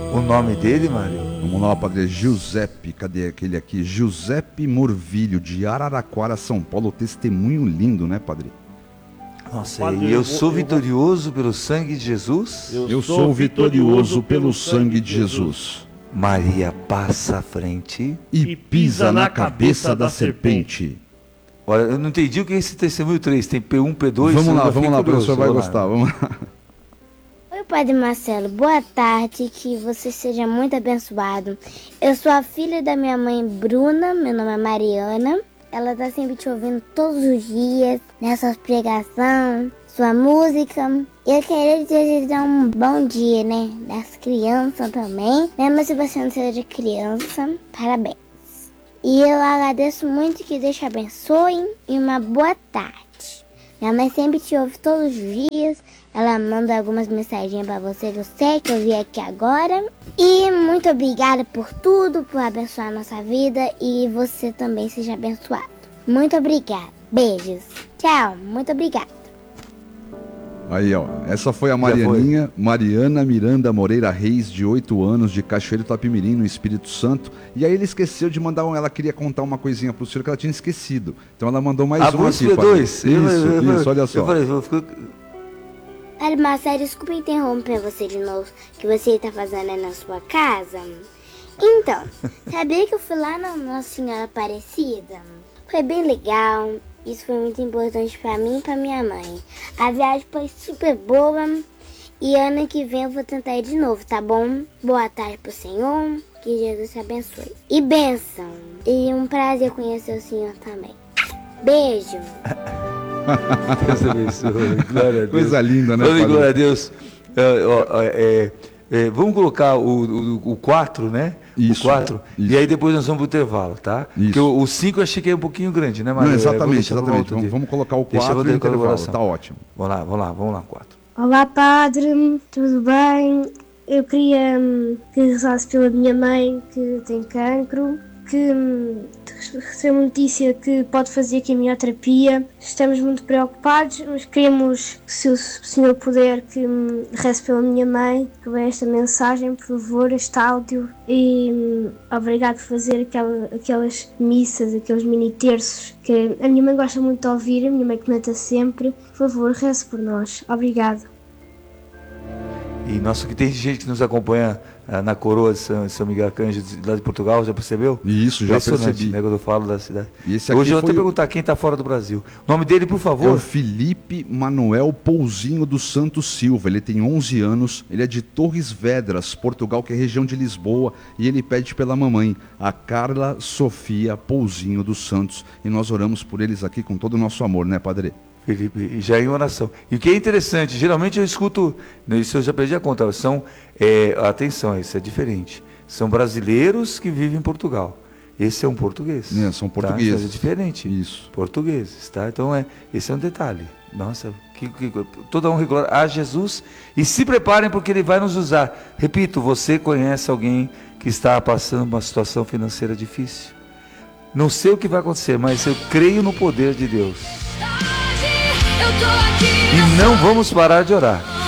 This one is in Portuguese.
O nome dele, Mário? Vamos lá, Padre Giuseppe, cadê aquele aqui? Giuseppe Morvilho, de Araraquara, São Paulo. Testemunho lindo, né, Padre? Nossa, Padre, e eu sou vitorioso pelo sangue de Jesus? Eu sou vitorioso pelo sangue de Jesus. Maria passa à frente. E pisa na cabeça da serpente. Olha, eu não entendi o que é esse testemunho 3. Tem P1, P2. Vamos lá, curioso. o professor vai gostar. Vamos lá. Oi, Padre Marcelo, boa tarde, que você seja muito abençoado. Eu sou a filha da minha mãe Bruna, meu nome é Mariana. Ela tá sempre te ouvindo todos os dias, nessas pregações, sua música. Eu queria desejar um bom dia, né, das crianças também. Mesmo se você não seja criança, parabéns. E eu agradeço muito, que Deus te abençoe e uma boa tarde. Minha mãe sempre te ouve todos os dias. Ela manda algumas mensagens pra você que eu sei, que eu vi aqui agora. E muito obrigada por tudo, por abençoar a nossa vida. E você também seja abençoado. Muito obrigada. Beijos. Tchau. Muito obrigada. Aí, ó, essa foi a Marianinha, Mariana Miranda Moreira Reis, de 8 anos, de Cachoeiro Itapemirim, no Espírito Santo. E aí ele esqueceu de mandar, ela queria contar uma coisinha pro senhor que ela tinha esquecido. Então ela mandou mais um aqui, P2. Isso, olha só. Olha, Marcelo, desculpa interromper você de novo, que você tá fazendo aí na sua casa. Então, sabia que eu fui lá na Nossa Senhora Aparecida? Foi bem legal. Isso foi muito importante pra mim e pra minha mãe. A viagem foi super boa. E ano que vem eu vou tentar ir de novo, tá bom? Boa tarde pro Senhor. Que Jesus te abençoe. E bênção. E um prazer conhecer o Senhor também. Beijo. Deus abençoe. Glória a Deus. Coisa linda, né, Padre? Padre? Glória a Deus. Vamos colocar o 4, né? Isso, o 4. isso. E aí depois nós vamos pro intervalo, tá? Isso. Porque o 5 eu achei que é um pouquinho grande, né, Maria? Não, exatamente. Vamos colocar o 4 e o intervalo. Tá ótimo. Vamos lá, 4. Olá, Padre, tudo bem? Eu queria que rezasse pela minha mãe, que tem cancro, que recebeu notícia que pode fazer quimioterapia. Estamos muito preocupados, mas queremos, se o senhor puder, que reze pela minha mãe, que veja esta mensagem, por favor, este áudio. E obrigado por fazer aquelas missas, aqueles mini terços, que a minha mãe gosta muito de ouvir, a minha mãe comenta sempre. Por favor, reze por nós. Obrigado. E nossa, que tem gente que nos acompanha na coroa de São Miguel Arcanjo, lá de Portugal, já percebeu? Isso, já percebi. Né, quando eu falo da cidade. Hoje eu vou até perguntar quem está fora do Brasil. O nome dele, por favor? É o Felipe Manuel Pouzinho dos Santos Silva. Ele tem 11 anos, ele é de Torres Vedras, Portugal, que é região de Lisboa, e ele pede pela mamãe, a Carla Sofia Pouzinho dos Santos. E nós oramos por eles aqui com todo o nosso amor, né, Padre? Felipe, já em oração. E o que é interessante, geralmente eu escuto, isso eu já perdi a conta, atenção, isso é diferente. São brasileiros que vivem em Portugal. Esse é um português. São portugueses. Tá? É diferente. Isso. Portugueses, tá? Então, esse é um detalhe. Nossa, toda honra e glória a Jesus. E se preparem porque Ele vai nos usar. Repito, você conhece alguém que está passando uma situação financeira difícil? Não sei o que vai acontecer, mas eu creio no poder de Deus. E não vamos parar de orar.